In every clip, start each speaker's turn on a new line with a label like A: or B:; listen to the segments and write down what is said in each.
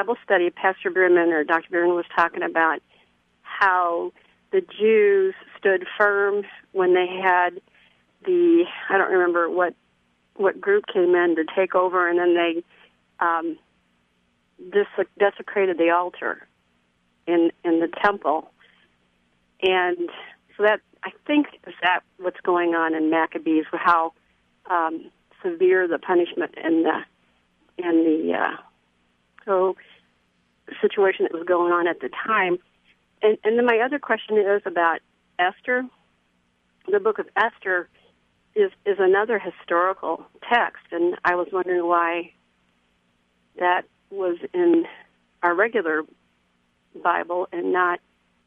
A: Bible study, Pastor Bierman or Dr. Bierman was talking about how the Jews stood firm when they had I don't remember what group came in to take over, and then they desecrated the altar in the temple. And so that, I think, is that what's going on in Maccabees, how severe the punishment and the situation that was going on at the time. And then my other question is about Esther. The book of Esther is another historical text, and I was wondering why that was in our regular Bible and not,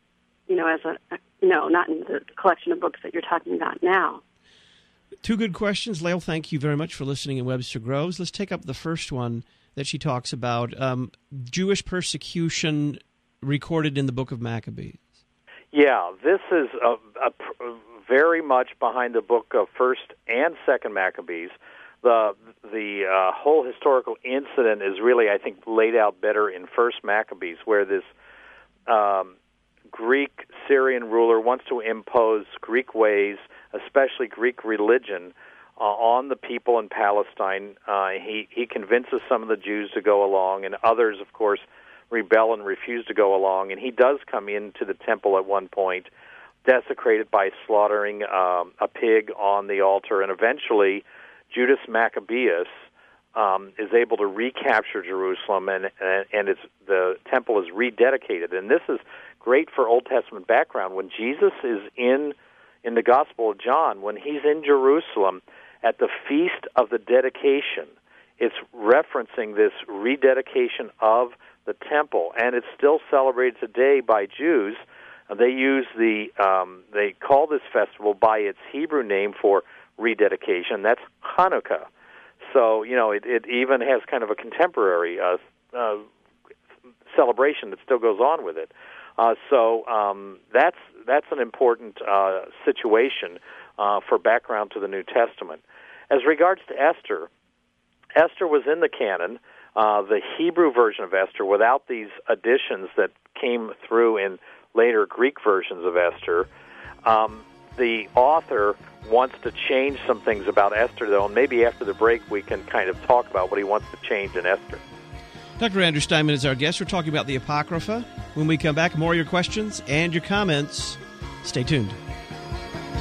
A: not in the collection of books that you're talking about now.
B: Two good questions. Lael, thank you very much for listening in Webster Groves. Let's take up the first one that she talks about, Jewish persecution recorded in the book of Maccabees.
C: Yeah, this is very much behind the book of 1st and 2nd Maccabees. The whole historical incident is really, I think, laid out better in 1st Maccabees, where this Greek Syrian ruler wants to impose Greek ways, especially Greek religion, on the people in Palestine. He convinces some of the Jews to go along, and others, of course, rebel and refuse to go along. And he does come into the temple at one point, desecrated by slaughtering a pig on the altar, and eventually Judas Maccabeus is able to recapture Jerusalem, and the temple is rededicated. And this is great for Old Testament background. When Jesus is in the Gospel of John, when he's in Jerusalem at the Feast of the Dedication, it's referencing this rededication of the temple, and it's still celebrated today by Jews. They use they call this festival by its Hebrew name for rededication. That's Hanukkah. So, it even has kind of a contemporary celebration that still goes on with it. So that's an important situation for background to the New Testament. As regards to Esther, Esther was in the canon, the Hebrew version of Esther, without these additions that came through in later Greek versions of Esther. The author wants to change some things about Esther, though, and maybe after the break we can kind of talk about what he wants to change in Esther.
B: Dr. Andrew Steinman is our guest. We're talking about the Apocrypha. When we come back, more of your questions and your comments. Stay tuned.